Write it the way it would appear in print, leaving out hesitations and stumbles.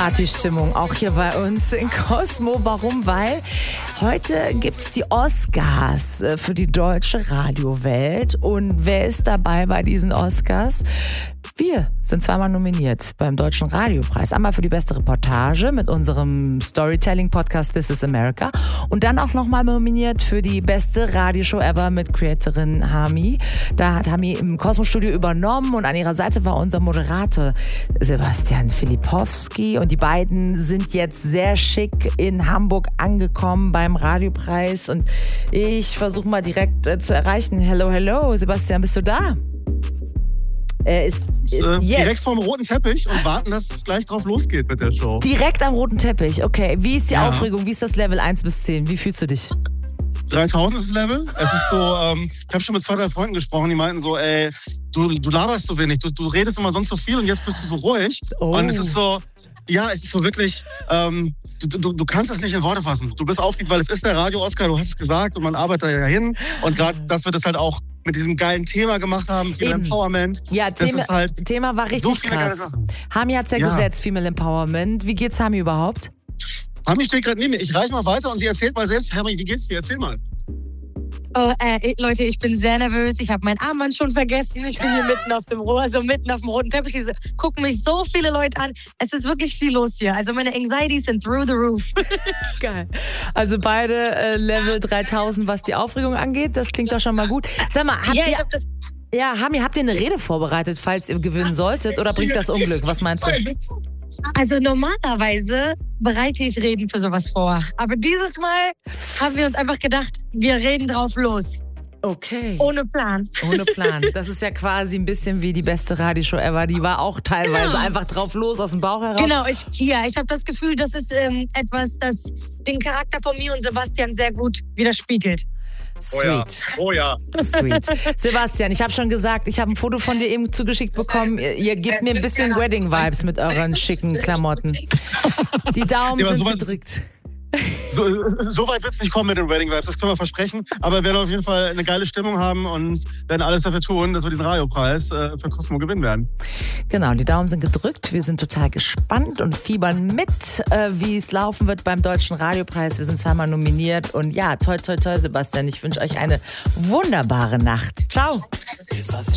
Partystimmung, auch hier bei uns in Cosmo. Warum? Weil heute gibt es die Oscars für die deutsche Radiowelt. Und wer ist dabei bei diesen Oscars? Wir sind zweimal nominiert beim Deutschen Radiopreis. Einmal für die beste Reportage mit unserem Storytelling-Podcast This is America. Und dann auch nochmal nominiert für die beste Radioshow ever mit Creatorin Hami. Da hat Hami im Cosmo-Studio übernommen und an ihrer Seite war unser Moderator Sebastian Filipowski. Und die beiden sind jetzt sehr schick in Hamburg angekommen beim Radiopreis. Und ich versuche mal direkt zu erreichen. Hello, hello. Sebastian, bist du da? Ist direkt vorm roten Teppich und warten, dass es gleich drauf losgeht mit der Show. Direkt am roten Teppich, okay. Wie ist die Aufregung? Wie ist das Level 1 bis 10? Wie fühlst du dich? 3000 ist das Level. Es ist so, ich habe schon mit 2, 3 Freunden gesprochen, die meinten so, ey, du laberst so wenig, du redest immer sonst so viel und jetzt bist du so ruhig. Oh. Und es ist so, ja, es ist so wirklich, du kannst es nicht in Worte fassen. Du bist aufgeregt, weil es ist der Radio-Oscar, du hast es gesagt und man arbeitet ja hin. Und gerade, dass wir das halt auch mit diesem geilen Thema gemacht haben, Female Empowerment. Ja, Thema war richtig so krass. Hami hat's ja gesetzt, Female Empowerment. Wie geht's Hami überhaupt? Hami steht gerade neben mir. Ich reiche mal weiter und sie erzählt mal selbst. Hami, wie geht's dir? Erzähl mal. Oh, Leute, ich bin sehr nervös. Ich habe mein Armband schon vergessen. Ich bin hier mitten auf dem mitten auf dem roten Teppich. Gucken mich so viele Leute an. Es ist wirklich viel los hier. Also meine Anxieties sind through the roof. Geil. Also beide Level 3000, was die Aufregung angeht. Das klingt doch schon mal gut. Sag mal, Hami, habt ihr eine Rede vorbereitet, falls ihr gewinnen solltet? Oder bringt das Unglück? Was meinst du? Also normalerweise bereite ich Reden für sowas vor. Aber dieses Mal haben wir uns einfach gedacht, wir reden drauf los. Okay. Ohne Plan. Ohne Plan. Das ist ja quasi ein bisschen wie die beste Radioshow ever. Die war auch teilweise einfach drauf los, aus dem Bauch heraus. Genau, ich habe das Gefühl, das ist etwas, das den Charakter von mir und Sebastian sehr gut widerspiegelt. Sweet. Oh ja. Sweet. Sebastian, ich habe schon gesagt, ich habe ein Foto von dir eben zugeschickt bekommen. Ihr gebt mir ein bisschen Wedding-Vibes mit euren schicken Klamotten. Die Daumen sind gedrückt. So weit wird es nicht kommen mit den Wedding Vibes, das können wir versprechen. Aber wir werden auf jeden Fall eine geile Stimmung haben und werden alles dafür tun, dass wir diesen Radiopreis für Cosmo gewinnen werden. Genau, die Daumen sind gedrückt. Wir sind total gespannt und fiebern mit, wie es laufen wird beim Deutschen Radiopreis. Wir sind zweimal nominiert. Und ja, toi, toi, toi, Sebastian. Ich wünsche euch eine wunderbare Nacht. Ciao.